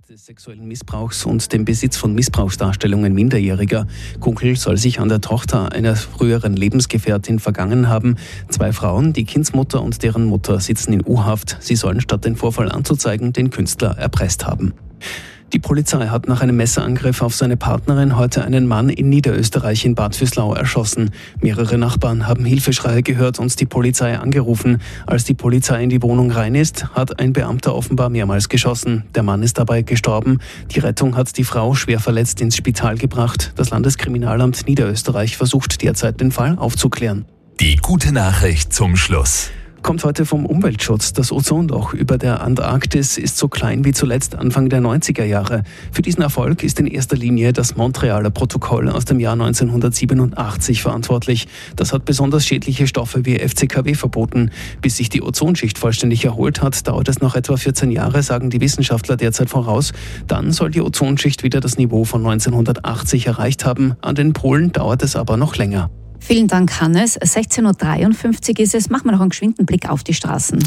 des sexuellen Missbrauchs und dem Besitz von Missbrauchsdarstellungen Minderjähriger. Kunkel soll sich an der Tochter einer früheren Lebensgefährtin vergangen haben. 2 Frauen, die Kindsmutter und deren Mutter, sitzen in U-Haft. Sie sollen statt den Vorfall anzuzeigen, den Künstler erpresst haben. Die Polizei hat nach einem Messerangriff auf seine Partnerin heute einen Mann in Niederösterreich in Bad Vöslau erschossen. Mehrere Nachbarn haben Hilfeschreie gehört und die Polizei angerufen. Als die Polizei in die Wohnung rein ist, hat ein Beamter offenbar mehrmals geschossen. Der Mann ist dabei gestorben. Die Rettung hat die Frau schwer verletzt ins Spital gebracht. Das Landeskriminalamt Niederösterreich versucht derzeit, den Fall aufzuklären. Die gute Nachricht zum Schluss. Kommt heute vom Umweltschutz. Das Ozonloch über der Antarktis ist so klein wie zuletzt Anfang der 90er Jahre. Für diesen Erfolg ist in erster Linie das Montrealer Protokoll aus dem Jahr 1987 verantwortlich. Das hat besonders schädliche Stoffe wie FCKW verboten. Bis sich die Ozonschicht vollständig erholt hat, dauert es noch etwa 14 Jahre, sagen die Wissenschaftler derzeit voraus. Dann soll die Ozonschicht wieder das Niveau von 1980 erreicht haben. An den Polen dauert es aber noch länger. Vielen Dank, Hannes. 16.53 Uhr ist es. Machen wir noch einen geschwinden Blick auf die Straßen.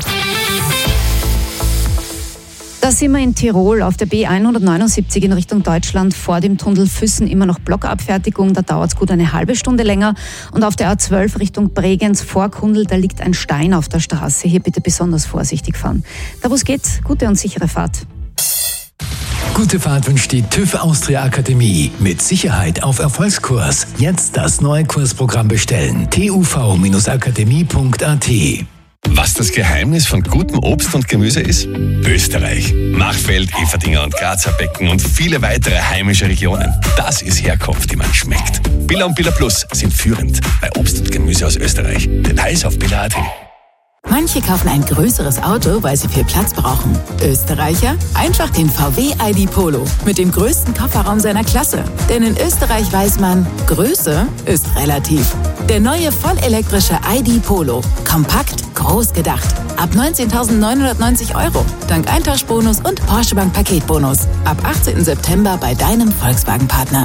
Da sind wir in Tirol auf der B179 in Richtung Deutschland vor dem Tunnel Füssen immer noch Blockabfertigung. Da dauert es gut eine halbe Stunde länger. Und auf der A12 Richtung Bregenz vor Kundl, da liegt ein Stein auf der Straße. Hier bitte besonders vorsichtig fahren. Da wo es geht, gute und sichere Fahrt. Gute Fahrt wünscht die TÜV Austria Akademie. Mit Sicherheit auf Erfolgskurs. Jetzt das neue Kursprogramm bestellen. tuv-akademie.at. Was das Geheimnis von gutem Obst und Gemüse ist? Österreich. Machfeld, Everdinger und Grazer Becken und viele weitere heimische Regionen. Das ist Herkunft, die man schmeckt. Billa und Billa Plus sind führend bei Obst und Gemüse aus Österreich. Details auf billa.at. Manche kaufen ein größeres Auto, weil sie viel Platz brauchen. Österreicher? Einfach den VW ID Polo mit dem größten Kofferraum seiner Klasse. Denn in Österreich weiß man, Größe ist relativ. Der neue vollelektrische ID Polo. Kompakt, groß gedacht. Ab 19.990 €. Dank Eintauschbonus und Porsche Bank Paketbonus. Ab 18. September bei deinem Volkswagen-Partner.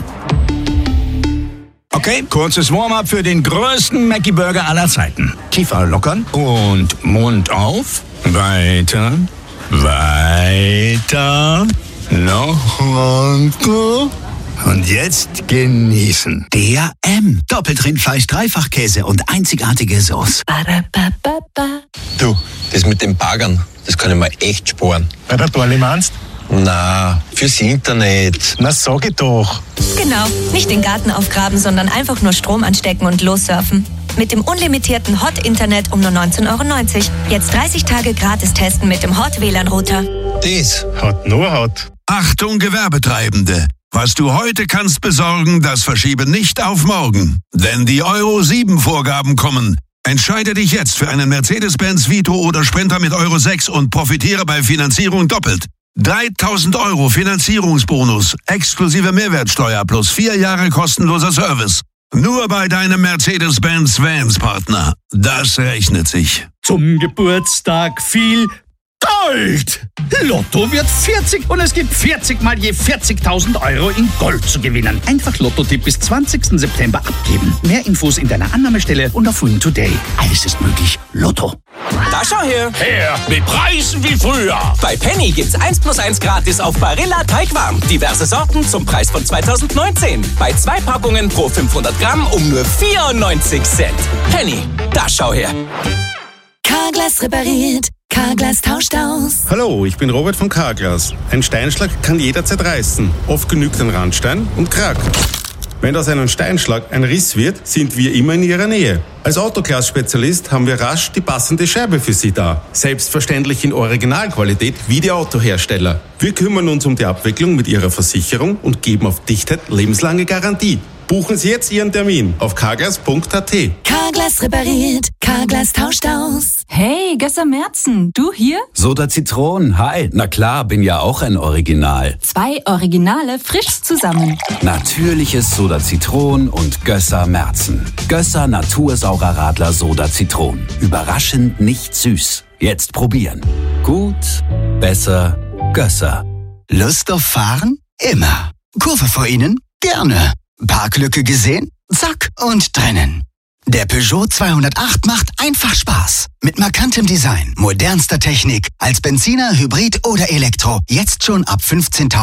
Okay, kurzes Warm-up für den größten Mackie-Burger aller Zeiten. Kiefer lockern und Mund auf. Weiter, weiter, noch runter. Und jetzt genießen. Der M. Doppelt Rindfleisch, Dreifachkäse und einzigartige Sauce. Du, das mit den Baggern, das kann ich mir echt sparen. Bei der Dorli meinst? Na, fürs Internet. Na, sag ich doch. Genau, nicht den Garten aufgraben, sondern einfach nur Strom anstecken und lossurfen. Mit dem unlimitierten Hot-Internet um nur 19,90 €. Jetzt 30 Tage gratis testen mit dem Hot-WLAN-Router. Das Hat nur Hot. Achtung, Gewerbetreibende! Was du heute kannst besorgen, das verschiebe nicht auf morgen. Denn die Euro-7-Vorgaben kommen. Entscheide dich jetzt für einen Mercedes-Benz Vito oder Sprinter mit Euro 6 und profitiere bei Finanzierung doppelt. 3.000 € Finanzierungsbonus, exklusive Mehrwertsteuer plus 4 Jahre kostenloser Service. Nur bei deinem Mercedes-Benz Vans-Partner. Das rechnet sich. Zum Geburtstag viel Gold! Lotto wird 40 und es gibt 40 mal je 40.000 € in Gold zu gewinnen. Einfach Lotto-Tipp bis 20. September abgeben. Mehr Infos in deiner Annahmestelle und auf Win Today. Alles ist möglich. Lotto. Da schau her! Her mit Preisen wie früher! Bei Penny gibt's 1+1 gratis auf Barilla Teigwarm. Diverse Sorten zum Preis von 2019. Bei 2 Packungen pro 500 Gramm um nur 94 Cent. Penny, da schau her! Carglass repariert. Carglass tauscht aus. Hallo, ich bin Robert von Carglass. Ein Steinschlag kann jederzeit reißen. Oft genügt ein Randstein und Krack. Wenn aus einem Steinschlag ein Riss wird, sind wir immer in Ihrer Nähe. Als Autoglas-Spezialist haben wir rasch die passende Scheibe für Sie da. Selbstverständlich in Originalqualität wie die Autohersteller. Wir kümmern uns um die Abwicklung mit Ihrer Versicherung und geben auf Dichtheit lebenslange Garantie. Buchen Sie jetzt Ihren Termin auf carglass.at. Carglass repariert. Carglass tauscht aus. Hey, Gösser Merzen, du hier? Soda Zitron, hi. Na klar, bin ja auch ein Original. 2 Originale frisch zusammen. Natürliches Soda Zitron und Gösser Merzen. Gösser Natursaurer Radler Soda Zitron. Überraschend nicht süß. Jetzt probieren. Gut, besser, Gösser. Lust auf Fahren? Immer. Kurve vor Ihnen? Gerne. Parklücke gesehen? Zack und trennen. Der Peugeot 208 macht einfach Spaß. Mit markantem Design, modernster Technik, als Benziner, Hybrid oder Elektro. Jetzt schon ab 15.000